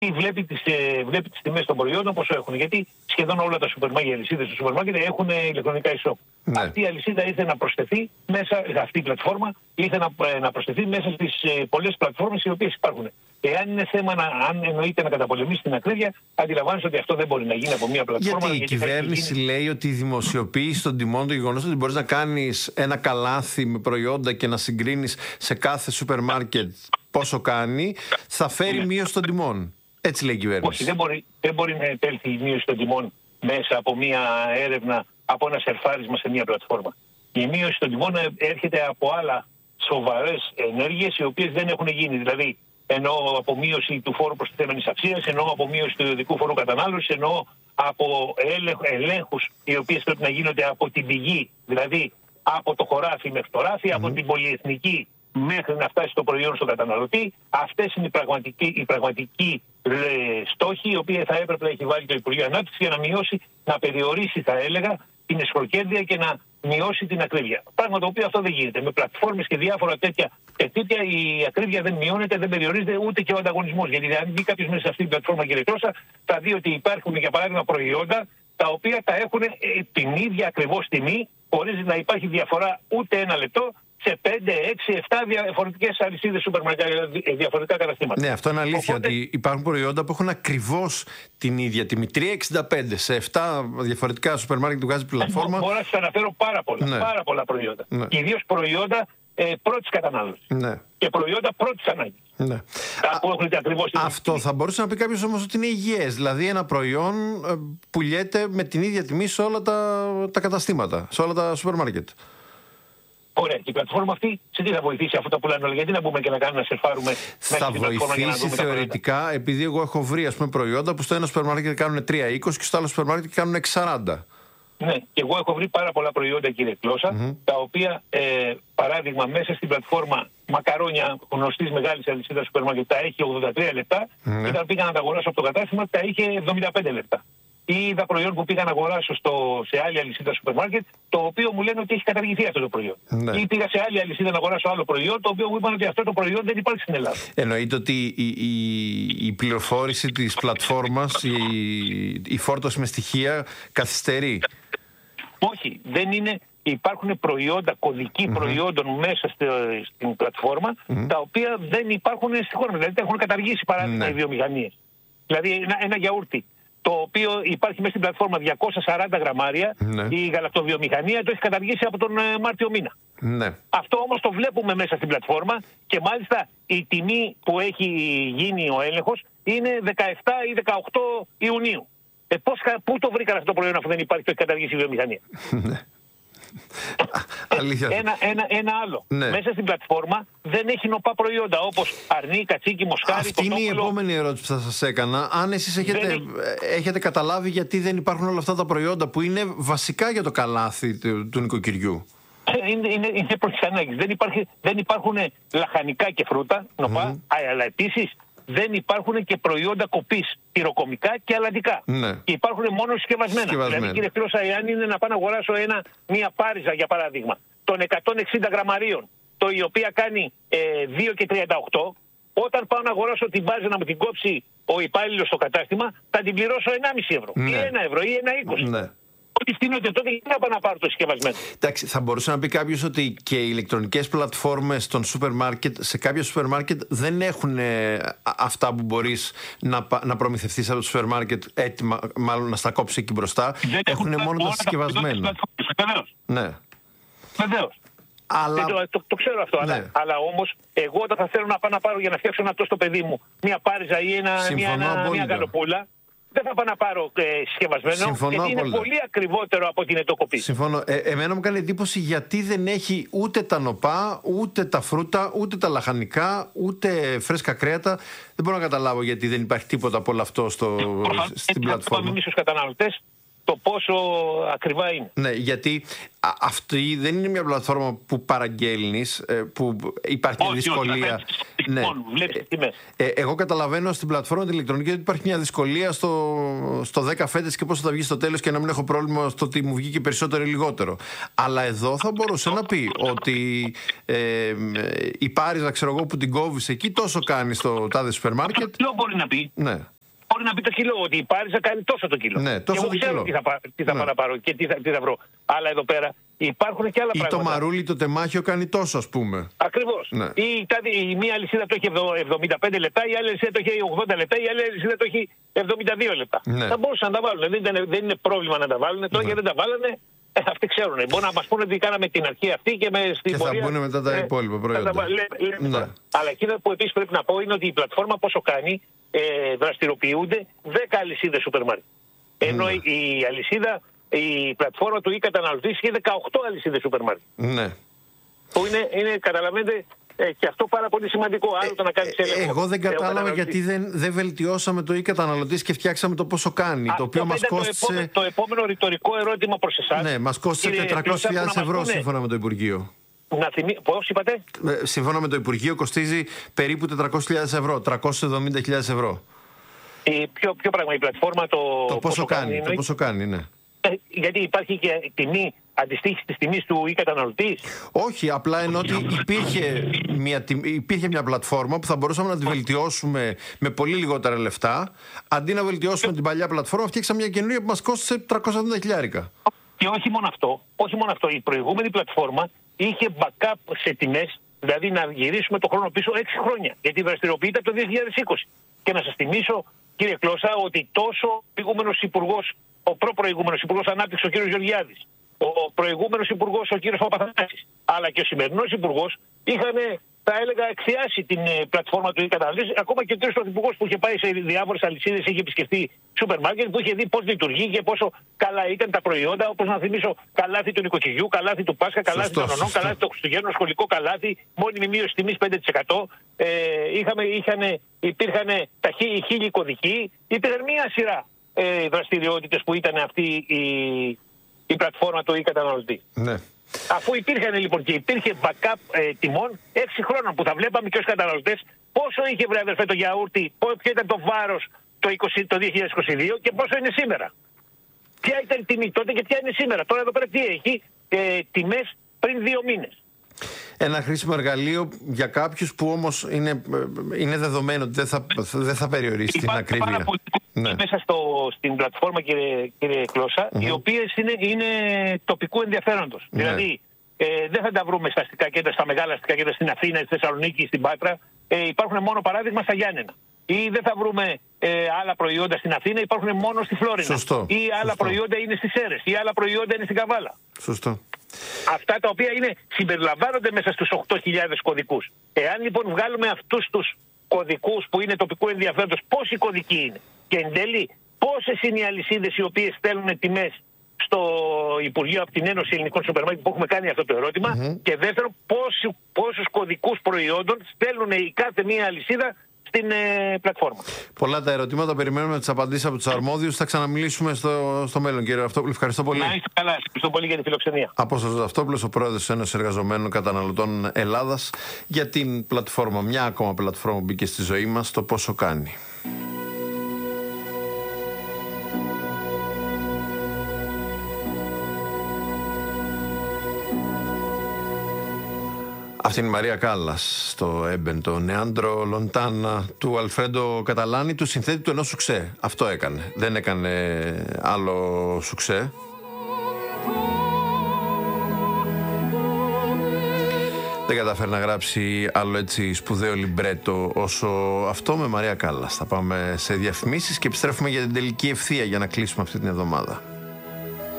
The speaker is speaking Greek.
βλέπει τις τιμές των προϊόντων πόσο έχουν. Γιατί σχεδόν όλα τα σούπερ μάρκετ, οι αλυσίδες του σούπερ μάρκετ έχουν ηλεκτρονικά e-shop. Ναι. Αυτή η αλυσίδα ήθελε να προσθεθεί μέσα, αυτή η πλατφόρμα ήθελε να προσθεθεί μέσα στις πολλές πλατφόρμες οι οποίες υπάρχουν. Εάν είναι θέμα, αν εννοείται να καταπολεμήσει την ακρίβεια, αντιλαμβάνεστε ότι αυτό δεν μπορεί να γίνει από μια πλατφόρμα. Γιατί η κυβέρνηση λέει ότι η δημοσιοποίηση των τιμών, το γεγονός ότι μπορείς να κάνεις ένα καλάθι με προϊόντα και να συγκρίνεις σε κάθε σούπερ μάρκετ πόσο κάνει, θα φέρει μείωση των τιμών. Έτσι λέει η κυβέρνηση. Όχι, δεν μπορεί να επέλθει η μείωση των τιμών μέσα από μια έρευνα, από ένα σερφάρισμα σε μια πλατφόρμα. Η μείωση των τιμών έρχεται από άλλα σοβαρές ενέργειες οι οποίες δεν έχουν γίνει. Δηλαδή, εννοώ από μείωση του φόρου προστιθέμενης αξίας, εννοώ από μείωση του ιδιωτικού φόρου κατανάλωσης, εννοώ από ελέγχους οι οποίες πρέπει να γίνονται από την πηγή, δηλαδή από το χωράφι μέχρι το ράφι, από την πολυεθνική μέχρι να φτάσει το προϊόν στον καταναλωτή. Αυτές είναι οι πραγματικοί στόχοι, οι οποίοι θα έπρεπε να έχει βάλει το Υπουργείο Ανάπτυξης για να μειώσει, να περιορίσει, θα έλεγα, την εσχροκέρδεια και να μειώσει την ακρίβεια. Πράγμα το οποίο αυτό δεν γίνεται. Με πλατφόρμες και διάφορα τέτοια η ακρίβεια δεν μειώνεται, δεν περιορίζεται ούτε και ο ανταγωνισμός. Γιατί αν μπει κάποιος μέσα σε αυτή την πλατφόρμα και ρετρώσα, θα δει ότι υπάρχουν για παράδειγμα προϊόντα τα οποία τα έχουν την ίδια ακριβώς τιμή, χωρίς να υπάρχει διαφορά ούτε ένα λεπτό, σε 5, 6, 7 διαφορετικές αλυσίδες σούπερ μάρκετ, διαφορετικά καταστήματα. Ναι, αυτό είναι αλήθεια. Οπότε, ότι υπάρχουν προϊόντα που έχουν ακριβώς την ίδια τιμή. 3,65 σε 7 διαφορετικά σούπερ μάρκετ που βγάζει πλατφόρμα. Μπορώ να σας αναφέρω πάρα πολλά προϊόντα. Ναι. Κυρίως προϊόντα πρώτης κατανάλωσης. Ναι. Και προϊόντα πρώτης ανάγκης. Ναι. Αυτό θα μπορούσε να πει κάποιος όμως ότι είναι υγιές. Δηλαδή ένα προϊόν πουλιέται με την ίδια τιμή σε όλα τα καταστήματα, σε όλα τα σούπερ μάρκετ. Ωραία. Και η πλατφόρμα αυτή σε τι θα βοηθήσει, αφού τα πουλάνε όλα? Γιατί να μπούμε και να κάνουμε να σερφάρουμε? Θα βοηθήσει θεωρητικά, επειδή εγώ έχω βρει προϊόντα που στο ένα σούπερ μάρκετ κάνουν 3,20 και στο άλλο σούπερ μάρκετ κάνουν 6,40. Ναι, και εγώ έχω βρει πάρα πολλά προϊόντα, κύριε Κλώσσα, τα οποία, παράδειγμα, μέσα στην πλατφόρμα μακαρόνια γνωστής μεγάλης αλυσίδας σούπερ μάρκετ τα έχει 83 λεπτά, και όταν πήγα να τα αγοράσω από το κατάστημα τα είχε 75 λεπτά. Ή είδα προϊόν που πήγα να αγοράσω σε άλλη αλυσίδα σούπερ μάρκετ, το οποίο μου λένε ότι έχει καταργηθεί αυτό το προϊόν. Ναι. Ή πήγα σε άλλη αλυσίδα να αγοράσω άλλο προϊόν, το οποίο μου είπαν ότι αυτό το προϊόν δεν υπάρχει στην Ελλάδα. Εννοείται ότι η πληροφόρηση της πλατφόρμας, η φόρτωση με στοιχεία καθυστερεί. Όχι, δεν είναι. Υπάρχουν προϊόντα, κωδικοί προϊόντων μέσα στην πλατφόρμα, τα οποία δεν υπάρχουν στη χώρα. Δηλαδή τα έχουν καταργήσει παράδειγμα οι βιομηχανίες. Δηλαδή ένα γιαούρτι, το οποίο υπάρχει μέσα στην πλατφόρμα 240 γραμμάρια, η γαλακτοβιομηχανία το έχει καταργήσει από τον Μάρτιο μήνα. Ναι. Αυτό όμως το βλέπουμε μέσα στην πλατφόρμα και μάλιστα η τιμή που έχει γίνει ο έλεγχος είναι 17 ή 18 Ιουνίου. Πού το βρήκαν αυτό το προϊόν αφού δεν υπάρχει, το έχει καταργήσει η βιομηχανία? Ένα άλλο. Ναι. Μέσα στην πλατφόρμα δεν έχει νοπά προϊόντα όπως αρνί, κατσίκι, μοσχάρι. Αυτή είναι η επόμενη ερώτηση που θα σας έκανα. Αν εσείς έχετε καταλάβει γιατί δεν υπάρχουν όλα αυτά τα προϊόντα που είναι βασικά για το καλάθι του νοικοκυριού. Είναι προς τις ανάγκες. Δεν υπάρχουν λαχανικά και φρούτα νοπά, αλλά επίσης δεν υπάρχουν και προϊόντα κοπής, τυροκομικά και αλαντικά. Ναι. Και υπάρχουν μόνο συσκευασμένα. Δηλαδή, κύριε Κλώσσα, εάν είναι να πάω να αγοράσω μία πάριζα, για παράδειγμα, των 160 γραμμαρίων, η οποία κάνει 2,38, όταν πάω να αγοράσω την πάριζα να μου την κόψει ο υπάλληλος στο κατάστημα, θα την πληρώσω 1,5 ευρώ, ή 1 ευρώ, ή 1,20. Ναι. Ό,τι φτύνονται τότε, γιατί να πάω να πάρω το συσκευασμένο? Εντάξει, θα μπορούσε να πει κάποιος ότι και οι ηλεκτρονικές πλατφόρμες των σούπερ μάρκετ, σε κάποια σούπερ μάρκετ δεν έχουν αυτά που μπορείς να προμηθευτείς από το σούπερ μάρκετ έτοιμα, μάλλον να στα κόψεις εκεί μπροστά. Έχουν μόνο τα συσκευασμένα. Βεβαίως. Ναι. Βεβαίως. Αλλά... Το ξέρω αυτό, ναι. αλλά όμως εγώ όταν θα θέλω να πάω να πάρω για να φτιάξω ένα στο παιδί μου μια πάριζα ή μια γαλοπούλα, δεν θα πάω να πάρω συσκευασμένο, γιατί είναι πολύ ακριβότερο από την ετοκοπή. Συμφωνώ. Εμένα μου κάνει εντύπωση γιατί δεν έχει ούτε τα νοπά, ούτε τα φρούτα, ούτε τα λαχανικά, ούτε φρέσκα κρέατα. Δεν μπορώ να καταλάβω γιατί δεν υπάρχει τίποτα από όλο αυτό στην πλατφόρμα. Εμείς ως καταναλωτές το πόσο ακριβά είναι. Ναι, γιατί αυτή δεν είναι μια πλατφόρμα που παραγγέλνεις, που υπάρχει μια δυσκολία. Ναι. Εγώ καταλαβαίνω στην πλατφόρμα την ηλεκτρονική ότι υπάρχει μια δυσκολία στο 10 φέτες και πώς θα βγει στο τέλος και να μην έχω πρόβλημα στο ότι μου βγήκε περισσότερο ή λιγότερο. Αλλά εδώ θα μπορούσε να πει ότι η Πάριζα, ξέρω εγώ, που την κόβεις εκεί, τόσο κάνει στο τάδε σούπερ μάρκετ. Αυτό μπορεί να πει. Ναι. Μπορεί να πει το κιλό, ότι η Πάριζα κάνει τόσο το κιλό. Ναι, τόσο και εγώ ξέρω τι θα παραπάρω και τι θα βρω. Αλλά εδώ πέρα υπάρχουν και άλλα πράγματα. Ή το μαρούλι, το τεμάχιο κάνει τόσο, ας πούμε. Ακριβώς. Ναι. Η μία αλυσίδα το έχει 75 λεπτά, η άλλη αλυσίδα το έχει 80 λεπτά, η άλλη αλυσίδα το έχει 72 λεπτά. Ναι. Θα μπορούσαν να τα βάλουν. Δεν είναι πρόβλημα να τα βάλουν. Τώρα και δεν τα βάλανε. Αυτοί ξέρουν. Μπορεί να μας πούνε ότι κάναμε την αρχή αυτή και στην πορεία. Και θα μπουν μετά τα υπόλοιπα προϊόντα. Ναι. Αλλά εκείνο που επίσης πρέπει να πω είναι ότι η πλατφόρμα πόσο κάνει, δραστηριοποιούνται 10 αλυσίδες σούπερ μάρκετ. Ενώ η πλατφόρμα του καταναλωτή είχε 18 αλυσίδες σούπερ μάρκετ. Ναι. Που είναι, καταλαβαίνετε, και αυτό πάρα πολύ σημαντικό. Άλλο το να κάνεις έλεγχο. Εγώ δεν κατάλαβα γιατί δεν βελτιώσαμε το καταναλωτής και φτιάξαμε το πόσο κάνει. Το οποίο μας κόστησε. Το επόμενο ρητορικό ερώτημα προς εσάς. Ναι, μας κόστησε 400.000 ευρώ σύμφωνα με το Υπουργείο. Πώς είπατε? Σύμφωνα με το Υπουργείο κοστίζει περίπου 400.000 ευρώ, 370.000 ευρώ. Ποιο πράγμα, η πλατφόρμα το πόσο κάνει, ναι. Γιατί υπάρχει και τιμή αντιστοίχηση της τιμής του καταναλωτή. Όχι, απλά ενώ ότι υπήρχε μια πλατφόρμα που θα μπορούσαμε να τη βελτιώσουμε με πολύ λιγότερα λεφτά. Αντί να βελτιώσουμε την παλιά πλατφόρμα, φτιάξαμε μια καινούργια που μας κόστησε 370.000. Και όχι μόνο αυτό. Η προηγούμενη πλατφόρμα είχε backup σε τιμές, δηλαδή να γυρίσουμε το χρόνο πίσω 6 χρόνια. Γιατί δραστηριοποιείται από το 2020. Και να σας θυμίσω, κύριε Κλώσσα, ότι τόσο ο προπροηγούμενος Υπουργός Ανάπτυξης, ο κύριος Γεωργιάδης, ο προηγούμενος Υπουργός, ο κύριος Παπαθανάσης, αλλά και ο σημερινός Υπουργός είχαν, θα έλεγα, εξιάσει την πλατφόρμα του καταναλωτή. Ακόμα και ο κύριος Πρωθυπουργός που είχε πάει σε διάφορες αλυσίδες, είχε επισκεφτεί σούπερ μάρκετ, που είχε δει πώς λειτουργεί και πόσο καλά ήταν τα προϊόντα. Όπως να θυμίσω, καλάθι του νοικοκυριού, καλάθι του Πάσχα, καλάθι των Ονών, καλάθι των Χριστουγέννων, σχολικό καλάθι, μόνιμη μείωση τιμής 5%. Υπήρχαν τα 1000 κωδικοί, υπήρχαν μία σειρά δραστηριότητες που ήταν αυτή η πλατφόρμα του καταναλωτή. Ναι. Αφού υπήρχαν λοιπόν και υπήρχε backup τιμών 6 χρόνων που θα βλέπαμε και ως καταναλωτές πόσο είχε, βρε αδερφέ, το γιαούρτι, ποιο ήταν το βάρος το 2022 και πόσο είναι σήμερα. Ποια ήταν η τιμή τότε και ποια είναι σήμερα. Τώρα εδώ πέρα τι έχει, τιμές πριν 2 μήνες. Ένα χρήσιμο εργαλείο για κάποιους που όμως είναι δεδομένο ότι δεν θα περιορίσει την ακρίβεια. Πάρα πολύ μέσα στην πλατφόρμα, κύριε Κλώσσα, οι οποίες είναι τοπικού ενδιαφέροντος. Ναι. Δηλαδή δεν θα τα βρούμε στα αστικά κέντρα, στα μεγάλα αστικά κέντρα, στην Αθήνα, στη Θεσσαλονίκη, στην Πάτρα. Υπάρχουν μόνο παράδειγμα στα Γιάννενα. Ή δεν θα βρούμε άλλα προϊόντα στην Αθήνα, υπάρχουν μόνο στη Φλόρινα. Σωστό. Ή άλλα προϊόντα είναι στις Σέρρες, ή άλλα προϊόντα είναι στην Καβάλα. Σωστό. Αυτά τα οποία συμπεριλαμβάνονται μέσα στους 8.000 κωδικούς. Εάν λοιπόν βγάλουμε αυτούς τους κωδικούς που είναι τοπικού ενδιαφέροντος, πόσοι κωδικοί είναι και εν τέλει πόσες είναι οι αλυσίδες οι οποίες στέλνουν τιμές στο Υπουργείο από την Ένωση Ελληνικών Σούπερ Μάρκετ, που έχουμε κάνει αυτό το ερώτημα, και δεύτερον πόσους κωδικούς προϊόντων στέλνουν η κάθε μία αλυσίδα στην πλατφόρμα. Πολλά τα ερωτήματα, περιμένουμε τις απαντήσεις από τους αρμόδιους. Θα ξαναμιλήσουμε στο μέλλον, κύριε Αυτόπουλο. Ευχαριστώ πολύ. Να είστε καλά. Ευχαριστώ πολύ για τη φιλοξενία. Απόστολος Αυτόπουλος, ο πρόεδρος της Ένωσης Εργαζομένων Καταναλωτών Ελλάδας, για την πλατφόρμα, μια ακόμα πλατφόρμα που μπήκε στη ζωή μας, το πόσο κάνει. Αυτή είναι η Μαρία Κάλλας στο Έμπεν, το Νεάντρο Λοντάνα του Αλφρέντο Καταλάνη, του συνθέτη του ενός σουξέ. Αυτό έκανε. Δεν έκανε άλλο σουξέ. Δεν καταφέρει να γράψει άλλο έτσι σπουδαίο λιμπρέτο όσο αυτό με Μαρία Κάλλας. Θα πάμε σε διαφημίσεις και επιστρέφουμε για την τελική ευθεία για να κλείσουμε αυτή την εβδομάδα.